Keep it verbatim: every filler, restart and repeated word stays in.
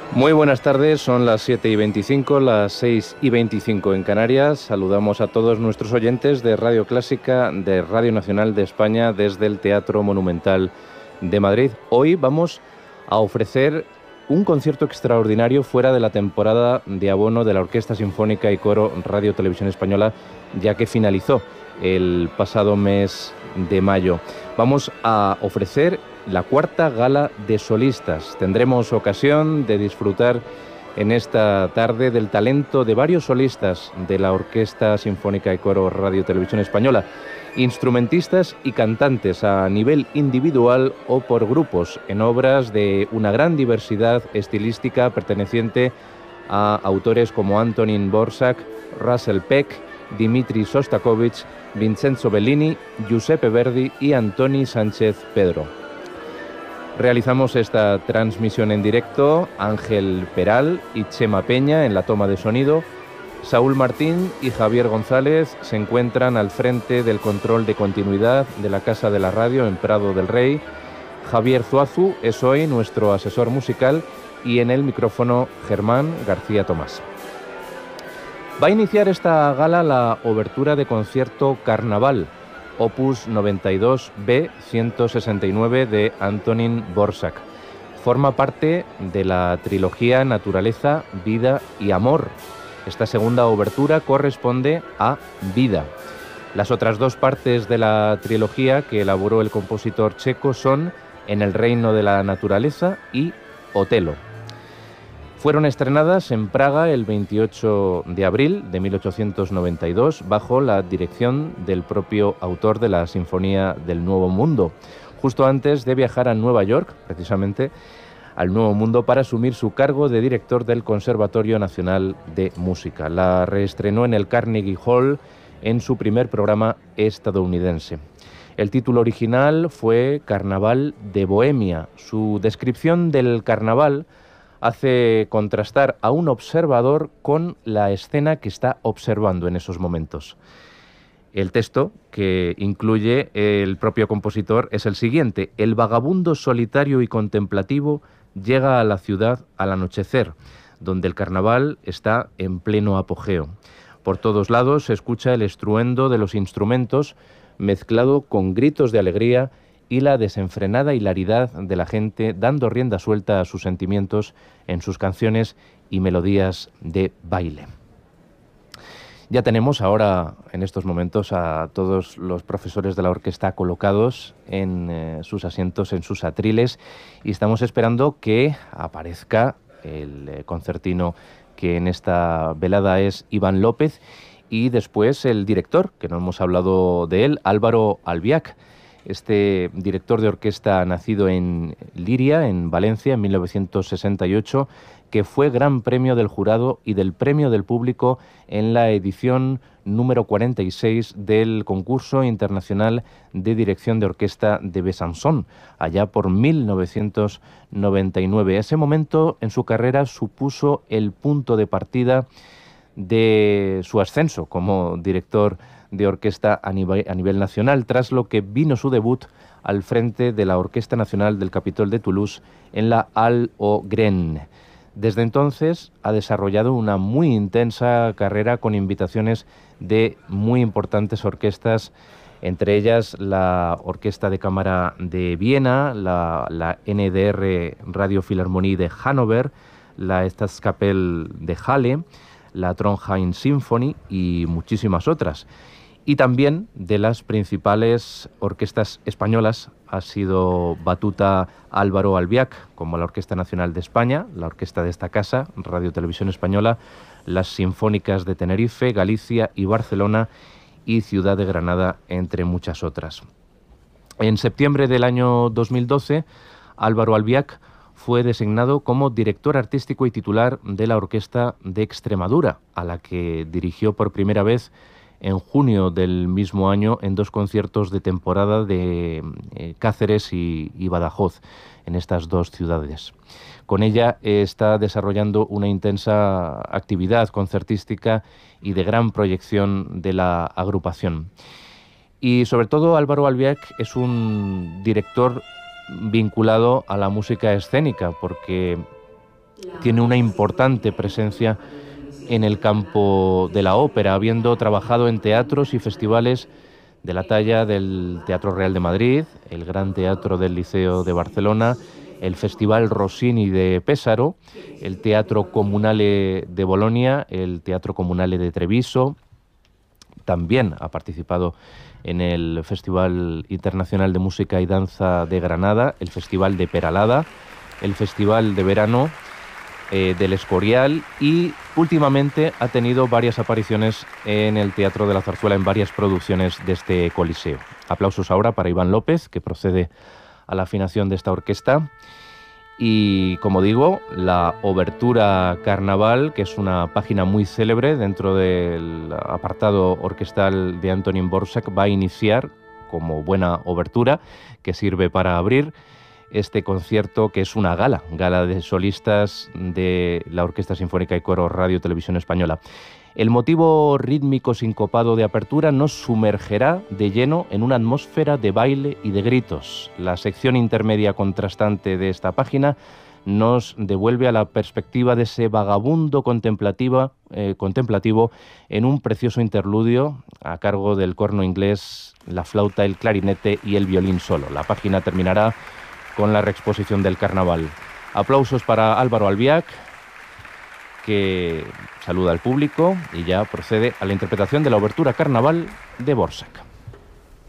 Muy buenas tardes, son las siete y veinticinco, las seis y veinticinco en Canarias. Saludamos a todos nuestros oyentes de Radio Clásica, de Radio Nacional de España, desde el Teatro Monumental de Madrid. Hoy vamos a ofrecer un concierto extraordinario fuera de la temporada de abono de la Orquesta Sinfónica y Coro Radio Televisión Española, ya que finalizó el pasado mes de mayo. Vamos a ofrecer la cuarta gala de solistas. Tendremos ocasión de disfrutar en esta tarde del talento de varios solistas de la Orquesta Sinfónica y Coro Radio Televisión Española, instrumentistas y cantantes a nivel individual o por grupos, en obras de una gran diversidad estilística perteneciente a autores como Antonín Dvořák, Russell Peck, Dmitri Shostakovich, Vincenzo Bellini, Giuseppe Verdi y Antoni Sánchez Pedro. Realizamos esta transmisión en directo Ángel Peral y Chema Peña en la toma de sonido. Saúl Martín y Javier González se encuentran al frente del control de continuidad de la Casa de la Radio en Prado del Rey. Javier Zuazu es hoy nuestro asesor musical y en el micrófono Germán García Tomás. Va a iniciar esta gala la obertura de concierto Carnaval, opus noventa y dos B ciento sesenta y nueve de Antonín Dvořák. Forma parte de la trilogía Naturaleza, Vida y Amor. Esta segunda obertura corresponde a Vida. Las otras dos partes de la trilogía que elaboró el compositor checo son En el reino de la naturaleza y Otelo. Fueron estrenadas en Praga el veintiocho de abril de mil ochocientos noventa y dos bajo la dirección del propio autor de la Sinfonía del Nuevo Mundo, justo antes de viajar a Nueva York, precisamente al Nuevo Mundo, para asumir su cargo de director del Conservatorio Nacional de Música. La reestrenó en el Carnegie Hall en su primer programa estadounidense. El título original fue Carnaval de Bohemia. Su descripción del carnaval hace contrastar a un observador con la escena que está observando en esos momentos. El texto que incluye el propio compositor es el siguiente: el vagabundo solitario y contemplativo llega a la ciudad al anochecer, donde el carnaval está en pleno apogeo. Por todos lados se escucha el estruendo de los instrumentos mezclado con gritos de alegría y la desenfrenada hilaridad de la gente dando rienda suelta a sus sentimientos en sus canciones y melodías de baile. Ya tenemos ahora, en estos momentos, a todos los profesores de la orquesta colocados en eh, sus asientos, en sus atriles, y estamos esperando que aparezca el eh, concertino que en esta velada es Iván López, y después el director, que no hemos hablado de él, Álvaro Albiach. Este director de orquesta nacido en Liria, en Valencia, en mil novecientos sesenta y ocho, que fue Gran Premio del Jurado y del Premio del Público en la edición número cuarenta y seis del Concurso Internacional de Dirección de Orquesta de Besançon, allá por mil novecientos noventa y nueve. Ese momento en su carrera supuso el punto de partida de su ascenso como director de orquesta a nivel, a nivel nacional, tras lo que vino su debut al frente de la Orquesta Nacional del Capitol de Toulouse en la Halle aux Graines. Desde entonces ha desarrollado una muy intensa carrera con invitaciones de muy importantes orquestas, entre ellas la Orquesta de Cámara de Viena, la, la N D R Radio Philharmonie de Hannover, la Staatskapelle de Halle, la Trondheim Symphony y muchísimas otras. Y también de las principales orquestas españolas ha sido batuta Álvaro Albiach, como la Orquesta Nacional de España, la orquesta de esta casa, Radio Televisión Española, las Sinfónicas de Tenerife, Galicia y Barcelona y Ciudad de Granada, entre muchas otras. En septiembre del año dos mil doce, Álvaro Albiach fue designado como director artístico y titular de la Orquesta de Extremadura, a la que dirigió por primera vez en junio del mismo año en dos conciertos de temporada de eh, Cáceres y, y Badajoz, en estas dos ciudades. Con ella eh, está desarrollando una intensa actividad concertística y de gran proyección de la agrupación. Y sobre todo Álvaro Albiach es un director vinculado a la música escénica, porque tiene una importante presencia en el campo de la ópera, habiendo trabajado en teatros y festivales de la talla del Teatro Real de Madrid, el Gran Teatro del Liceo de Barcelona, el Festival Rossini de Pésaro, el Teatro Comunale de Bolonia, el Teatro Comunale de Treviso. También ha participado en el Festival Internacional de Música y Danza de Granada, el Festival de Peralada, el Festival de Verano eh, del Escorial, y últimamente ha tenido varias apariciones en el Teatro de la Zarzuela en varias producciones de este coliseo. Aplausos ahora para Iván López, que procede a la afinación de esta orquesta. Y, como digo, la Obertura Carnaval, que es una página muy célebre dentro del apartado orquestal de Antonín Dvořák, va a iniciar como buena obertura, que sirve para abrir este concierto, que es una gala, gala de solistas de la Orquesta Sinfónica y Coro Radio Televisión Española. El motivo rítmico sincopado de apertura nos sumergerá de lleno en una atmósfera de baile y de gritos. La sección intermedia contrastante de esta página nos devuelve a la perspectiva de ese vagabundo contemplativa, eh, contemplativo en un precioso interludio a cargo del corno inglés, la flauta, el clarinete y el violín solo. La página terminará con la reexposición del carnaval. Aplausos para Álvaro Albiach, que saluda al público y ya procede a la interpretación de la Obertura Carnaval de Dvořák.